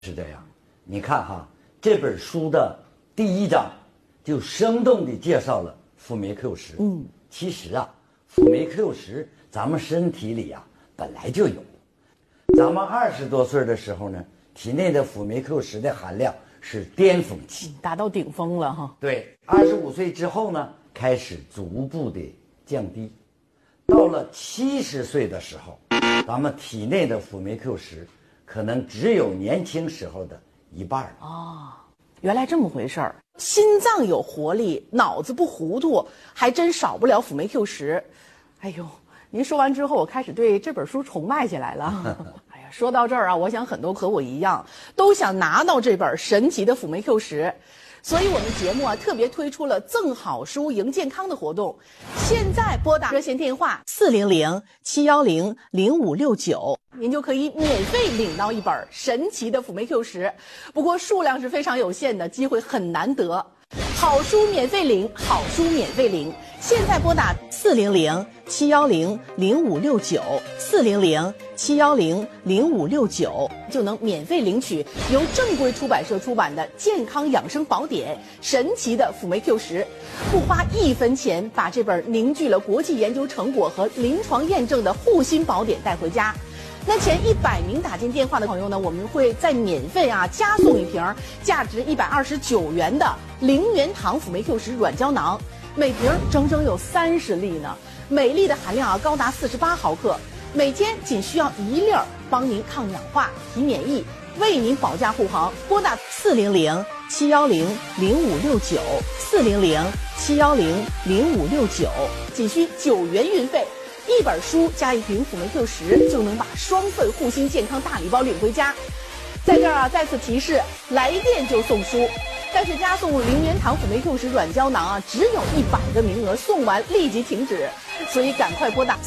是这样，你看哈，这本书的第一章就生动地介绍了辅酶 Q 十。其实啊，辅酶 Q 十咱们身体里啊本来就有。咱们20多岁的时候呢，体内的辅酶 Q 十的含量是巅峰期， 达到顶峰了哈。 对，25岁之后呢，开始逐步的降低。到了70岁的时候，咱们体内的辅酶 Q 十可能只有年轻时候的一半了。 哦，原来这么回事儿。心脏有活力，脑子不糊涂，还真少不了辅酶 Q 十。哎呦，您说完之后，我开始对这本书崇拜起来了。哎呀，说到这儿啊，我想很多和我一样，都想拿到这本神奇的辅酶 Q 十。所以我们节目啊特别推出了赠好书赢健康的活动，现在拨打热线电话400-710-0569，您就可以免费领到一本神奇的辅酶 Q 十，不过数量是非常有限的，机会很难得。好书免费领，好书免费领，现在拨打400-710-0569，400-710-0569就能免费领取由正规出版社出版的健康养生宝典神奇的辅酶 Q 十，不花1分钱把这本凝聚了国际研究成果和临床验证的护心宝典带回家。那前100名打进电话的朋友呢，我们会再免费加送一瓶价值129元的0元堂辅酶 Q 十软胶囊，每瓶整整有30粒呢，每粒的含量高达48毫克，每天仅需要1粒，帮您抗氧化、提免疫，为您保驾护航。拨打400-710-0569，400-710-0569，仅需9元运费。一本书加一瓶辅酶 Q 十，就能把双份护心健康大礼包领回家。在这儿再次提示，来电就送书，但是加送0元堂辅酶 Q 十软胶囊只有100个名额，送完立即停止，所以赶快拨打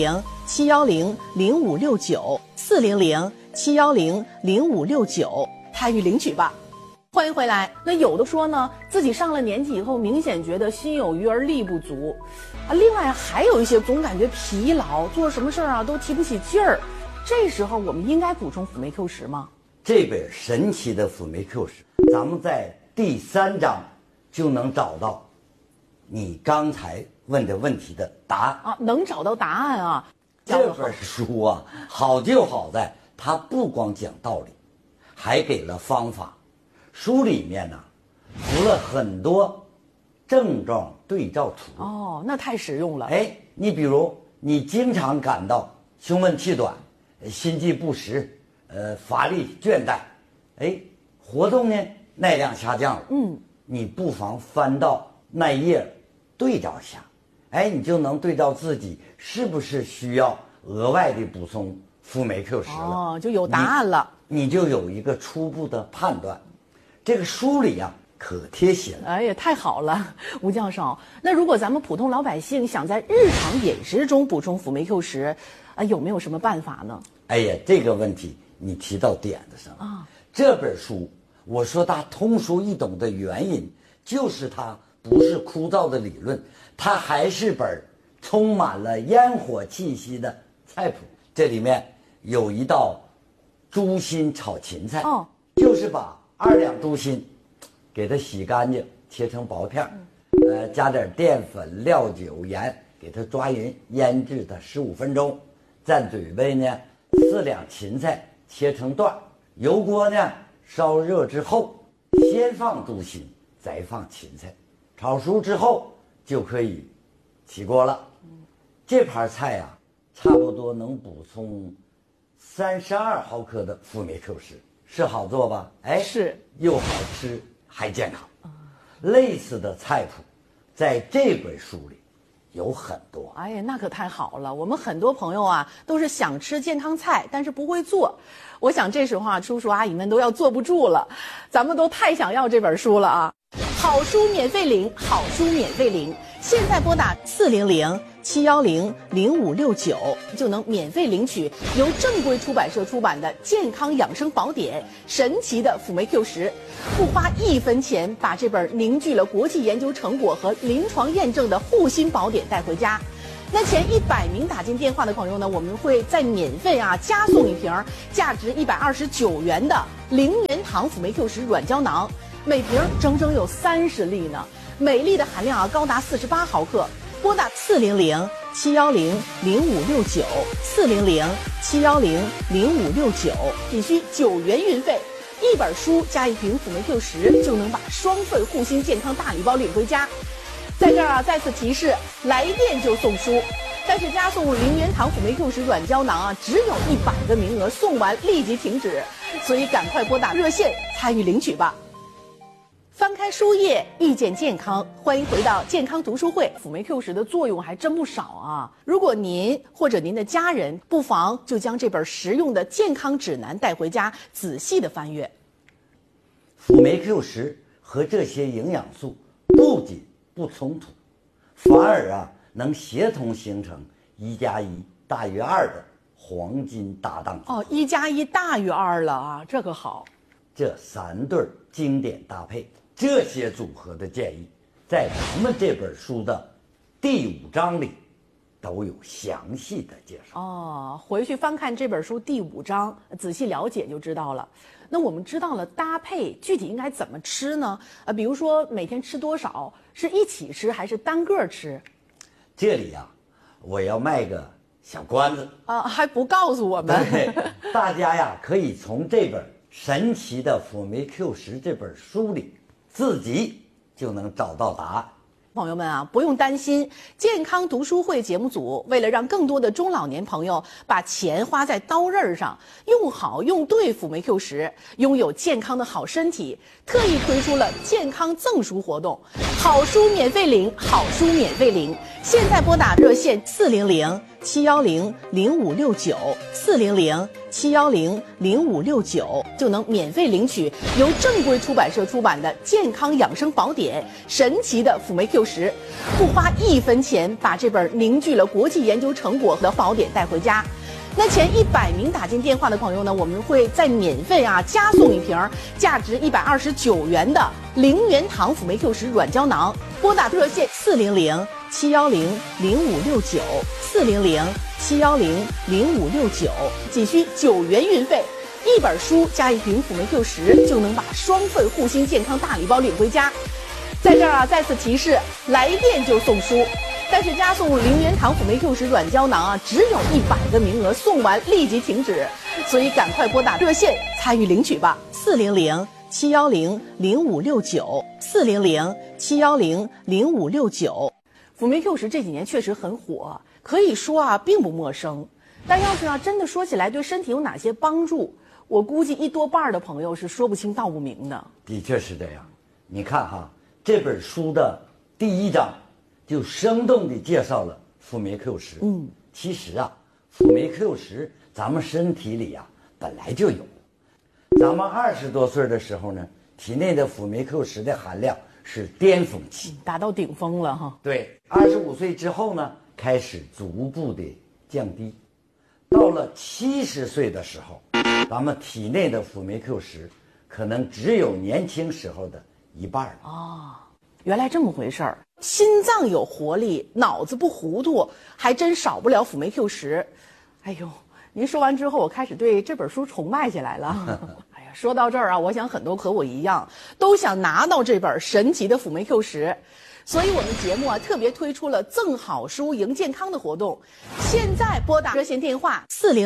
400-710-0569，400-710-0569，参与领取吧。欢迎回来。那有的说呢，自己上了年纪以后，明显觉得心有余而力不足，另外还有一些总感觉疲劳，做什么事儿都提不起劲儿。这时候我们应该补充辅酶 Q 十吗？ 这本神奇的辅酶 Q 十，咱们在第3章就能找到你刚才问的问题的答案能找到答案啊。 这本书好就好在它不光讲道理，还给了方法。书里面附了很多症状对照图。 那太实用了。 你比如你经常感到胸闷气短、心悸不时、乏力倦怠，活动呢耐量下降了，你不妨翻到那页对照一下，你就能对照自己是不是需要额外的补充辅酶 Q 十了， 就有答案了， 你就有一个初步的判断。这个书里可贴心了。 呀，太好了，吴教授。那如果咱们普通老百姓想在日常饮食中补充辅酶 Q 十，有没有什么办法呢？ 这个问题你提到点子上了。这本书我说它通俗易懂的原因，就是它不是枯燥的理论，它还是本充满了烟火气息的菜谱。这里面有一道猪心炒芹菜，就是把2两猪心给它洗干净，切成薄片，加点淀粉、料酒、盐，给它抓匀，腌制它15分钟。再准备呢4两芹菜，切成段，油锅呢烧热之后，先放猪心，再放芹菜，炒熟之后就可以起锅了。这盘菜差不多能补充32毫克的辅酶 Q 十，是好做吧？ 是， 又好吃还健康。类似的菜谱在这本书里有很多。 那可太好了，我们很多朋友都是想吃健康菜，但是不会做。我想这时候叔叔阿姨们都要坐不住了，咱们都太想要这本书了好书免费领，好书免费领，现在拨打400-710-0569就能免费领取由正规出版社出版的健康养生宝典神奇的辅酶 Q 十，不花1分钱把这本凝聚了国际研究成果和临床验证的护心宝典带回家。 那前100名打进电话的朋友呢，我们会再免费加送一瓶价值129元的0元堂辅酶 Q 十软胶囊，每瓶整整有30粒呢，每粒的含量高达48毫克。拨打400-710-0569，400-710-0569，仅需9元运费。一本书加一瓶辅酶 Q 十，就能把双份护心健康大礼包领回家。在这儿再次提示，来电就送书，但是加送0元堂辅酶 Q 十软胶囊只有100个名额，送完立即停止，所以赶快拨打热线参与领取吧。翻开书页，遇见健康，欢迎回到健康读书会。辅酶 Q 十的作用还真不少啊！如果您或者您的家人，不妨就将这本实用的健康指南带回家，仔细的翻阅。 辅酶 Q 十和这些营养素不仅不冲突，反而能协同形成1+1大于2的黄金搭档组合。 1+1大于2了这可好。 这3对经典搭配，这些组合的建议，在咱们这本书的第5章里都有详细的介绍。 回去翻看这本书第5章，仔细了解就知道了。那我们知道了搭配，具体应该怎么吃呢？比如说每天吃多少，是一起吃还是单个吃？ 这里我要卖个小关子还不告诉我们？ 对，大家可以从这本神奇的辅酶 Q 十这本书里，自己就能找到答案。 朋友们不用担心，健康读书会节目组为了让更多的中老年朋友把钱花在刀刃上，用好用对辅酶 Q 十，拥有健康的好身体，特意推出了健康赠书活动，好书免费领，好书免费领。现在拨打热线400-710-0569，400-710-0569，就能免费领取由正规出版社出版的健康养生宝典《神奇的辅酶 Q 十》，不花1分钱把这本凝聚了国际研究成果的宝典带回家。那前100名打进电话的朋友呢，我们会再免费加送一瓶价值129元的0元堂辅酶 Q 十软胶囊。拨打热线400-710-0569，400-710-0569，仅需9元运费。一本书加一瓶辅酶 Q 十，就能把双份护心健康大礼包领回家。在这儿再次提示，来电就送书，但是加送0元堂辅酶 Q 十软胶囊只有100个名额，送完立即停止，所以赶快拨打热线参与领取吧。400-710-0569，400-710-0569。辅酶 Q 十这几年确实很火，可以说并不陌生。但要是真的说起来对身体有哪些帮助，我估计1多半的朋友是说不清道不明的。 的确是这样。你看这本书的第1章就生动地介绍了辅酶 Q 十。其实辅酶 Q 十咱们身体里本来就有。咱们20多岁的时候呢，体内的辅酶 Q 十的含量是巅峰期， 达到顶峰了对，25岁之后呢，开始逐步的降低，到了70岁的时候，咱们体内的辅酶 Q 十可能只有年轻时候的1半了。 原来这么回事儿。心脏有活力，脑子不糊涂，还真少不了辅酶 Q 十。哎呦，您说完之后，我开始对这本书崇拜起来了。哎呀，说到这儿我想很多和我一样，都想拿到这本神奇的辅酶 Q 十。所以我们节目特别推出了赠好书赢健康的活动。现在拨打热线电话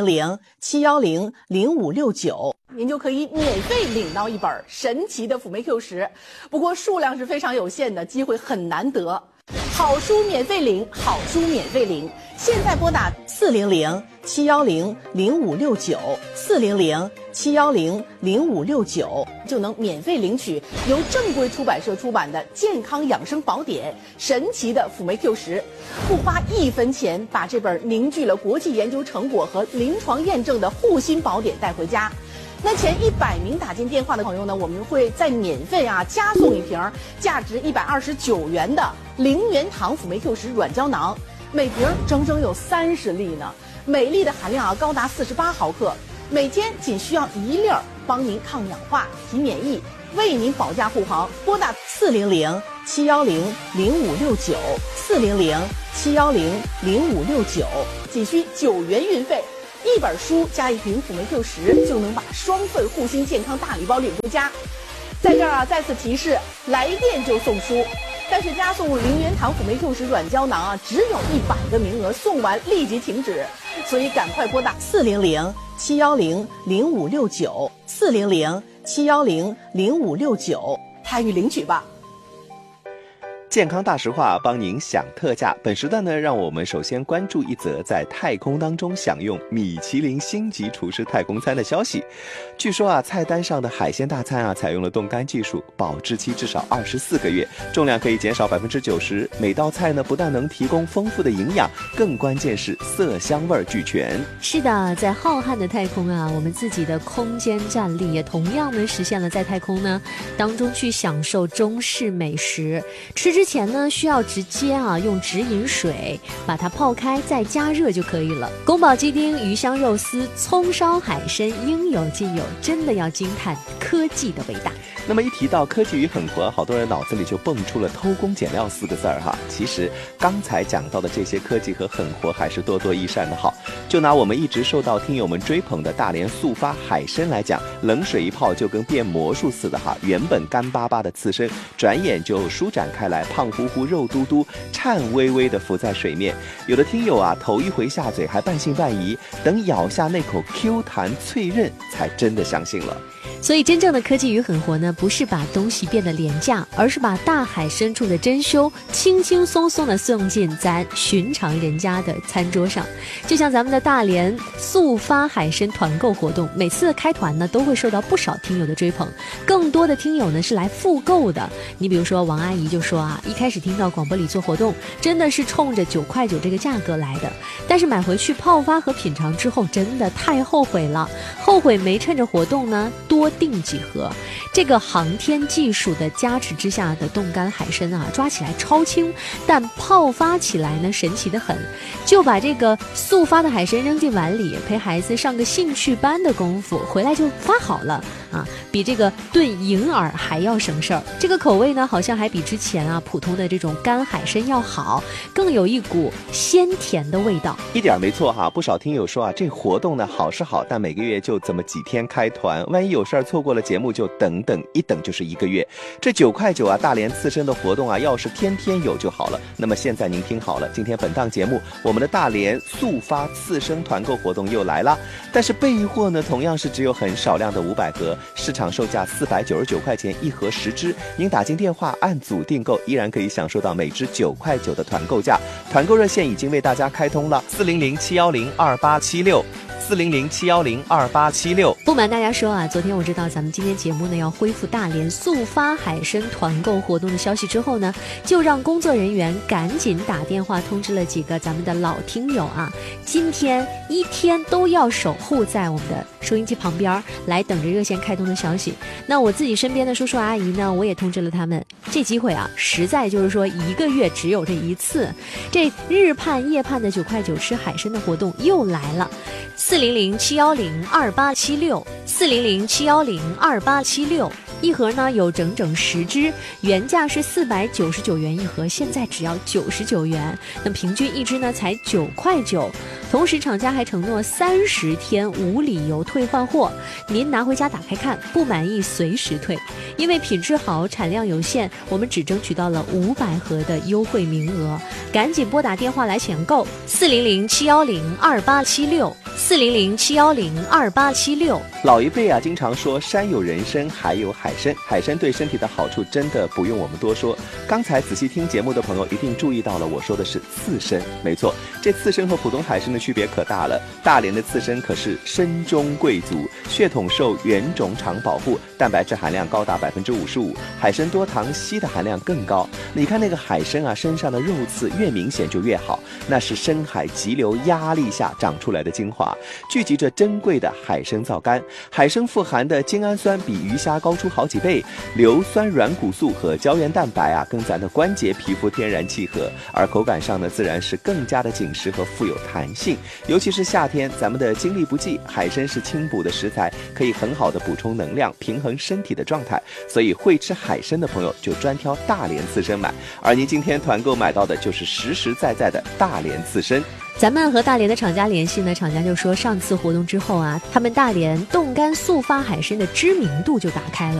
400-710-0569，您就可以免费领到一本神奇的辅酶 Q 十，不过数量是非常有限的，机会很难得。好书免费领，好书免费领。现在拨打400-710-0569，400-710-0569，就能免费领取由正规出版社出版的健康养生宝典《神奇的辅酶 Q 十》，不花1分钱把这本凝聚了国际研究成果和临床验证的护心宝典带回家。那前100名打进电话的朋友呢，我们会再免费加送一瓶价值129元的0元堂辅酶 Q 十软胶囊，每瓶整整有30粒呢，每粒的含量高达48毫克，每天仅需要1粒，帮您抗氧化、提免疫，为您保驾护航。拨打 ，400-0569，400-710-0569，仅需9元运费。一本书加一瓶辅酶 Q10，就能把双份护心健康大礼包领回家。在这儿啊，再次提示，来电就送书，但是加送0元堂辅酶 Q10软胶囊啊，只有100个名额，送完立即停止，所以赶快拨打400-710-0569，400-710-0569，参与领取吧。 健康大实话帮您享特价。本时段呢，让我们首先关注一则在太空当中享用米其林星级厨师太空餐的消息。据说啊，菜单上的海鲜大餐啊，采用了冻干技术，保质期至少24个月，重量可以减少90%。每道菜呢，不但能提供丰富的营养，更关键是色香味俱全。 是的，在浩瀚的太空啊，我们自己的空间站立也同样的实现了在太空呢当中去享受中式美食。吃之前呢，需要直接用直饮水把它泡开，再加热就可以了。宫保鸡丁、鱼香肉丝、葱烧海参，应有尽有，真的要惊叹科技的伟大。 那么一提到科技与狠活，好多人脑子里就蹦出了偷工减料4个字哈。其实刚才讲到的这些科技和狠活还是多多益善的好。就拿我们一直受到听友们追捧的大连速发海参来讲，冷水一泡就跟变魔术似的哈，原本干巴巴的刺身，转眼就舒展开来，胖乎乎、肉嘟嘟、颤巍巍地浮在水面。有的听友啊，头一回下嘴还半信半疑，等咬下那口 Q 弹脆韧，才真的相信了。 所以真正的科技与狠活呢，不是把东西变得廉价，而是把大海深处的珍馐轻轻松松地送进咱寻常人家的餐桌上。就像咱们的大连速发海参团购活动，每次的开团呢，都会受到不少听友的追捧，更多的听友呢是来复购的。你比如说王阿姨就说啊，一开始听到广播里做活动，真的是冲着9块9这个价格来的，但是买回去泡发和品尝之后，真的太后悔了，后悔没趁着活动呢多订几盒。这个航天技术的加持之下的冻干海参啊，抓起来超轻，但泡发起来呢神奇得很。就把这个速发的海参扔进碗里，陪孩子上个兴趣班的功夫，回来就发好了啊，比这个炖银耳还要省事儿。这个口味呢，好像还比之前啊普通的这种干海参要好，更有一股鲜甜的味道。 一点没错哈，不少听友说啊，这活动呢好是好，但每个月就这么几天开团，万一有事儿错过了节目，就等一等就是1个月。这9块9啊，大连刺身的活动啊，要是天天有就好了。那么现在您听好了，今天本档节目我们的大连速发刺身团购活动又来了，但是备货呢同样是只有很少量的500盒，市场售价499块钱1盒10支，您打进电话按组订购，依然可以享受到每支9块9的团购价。团购热线已经为大家开通了，400-710-2876，400-710-2876。 不瞒大家说啊，昨天我知道咱们今天节目呢要恢复大连速发海参团购活动的消息之后呢，就让工作人员赶紧打电话通知了几个咱们的老听友啊，今天一天都要守护在我们的收音机旁边，来等着热线开通的消息。那我自己身边的叔叔阿姨呢，我也通知了他们，这机会啊，实在就是说1个月只有这一次，这日盼夜盼的9块9吃海参的活动又来了。400-710-2876，400-710-2876，一盒呢有整整10支，原价是499元一盒，现在只要99元，那平均一支呢才9块9。同时厂家还承诺30天无理由退换货，您拿回家打开看，不满意随时退。因为品质好，产量有限，我们只争取到了500盒的优惠名额，赶紧拨打电话来抢购，400-710-2876，400-710-2876。 老一辈啊经常说山有人参海有海参，海参对身体的好处真的不用我们多说。刚才仔细听节目的朋友一定注意到了，我说的是刺参，没错，这刺参和普通海参的区别可大了。大连的刺参可是参中贵族，血统受原种场保护，蛋白质含量高达55%，海参多糖，硒的含量更高。你看那个海参啊，身上的肉刺越明显就越好，那是深海急流压力下长出来的精华，聚集着珍贵的海参皂苷。海参富含的精氨酸比鱼虾高出好好几倍，硫酸软骨素和胶原蛋白啊，跟咱的关节皮肤天然契合，而口感上呢，自然是更加的紧实和富有弹性。尤其是夏天，咱们的精力不济，海参是清补的食材，可以很好的补充能量，平衡身体的状态。所以会吃海参的朋友就专挑大连刺身买，而您今天团购买到的就是实实在在的大连刺身。 咱们和大连的厂家联系呢，厂家就说上次活动之后啊，他们大连冻干速发海参的知名度就打开了。